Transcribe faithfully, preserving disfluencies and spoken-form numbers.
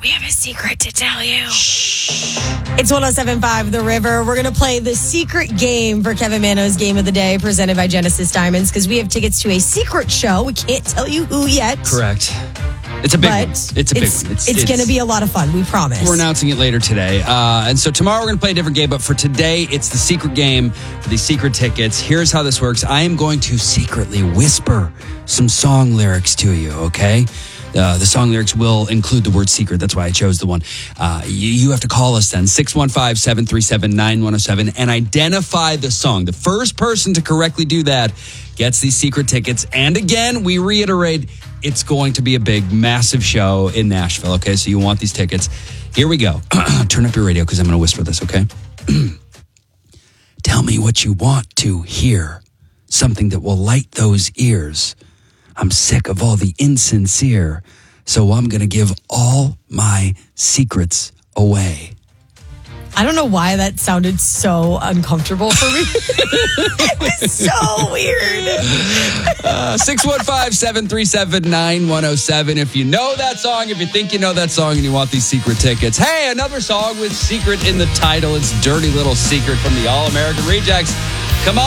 We have a secret to tell you. Shh. It's one oh seven point five The River. We're going to play the secret game for Kevin Mano's Game of the Day presented by Genesis Diamonds because we have tickets to a secret show. We can't tell you who yet. Correct. It's a big but one. It's a big it's, one. It's, it's going to be a lot of fun, we promise. We're announcing it later today. Uh, and so tomorrow we're going to play a different game, but for today, it's the secret game for these secret tickets. Here's how this works. I am going to secretly whisper some song lyrics to you, okay? Uh, the song lyrics will include the word secret. That's why I chose the one. Uh, you, you have to call us then, six one five, seven three seven, nine one oh seven, and identify the song. The first person to correctly do that gets these secret tickets. And again, we reiterate, it's going to be a big, massive show in Nashville, okay? So you want these tickets. Here we go. Turn up your radio because I'm going to whisper this, okay? Tell me what you want to hear. Something that will light those ears. I'm sick of all the insincere, so I'm going to give all my secrets away. I don't know why that sounded so uncomfortable for me. It was so weird. Uh, six one five, seven three seven, nine one oh seven. If you know that song, if you think you know that song and you want these secret tickets. Hey, another song with secret in the title. It's Dirty Little Secret from the All-American Rejects.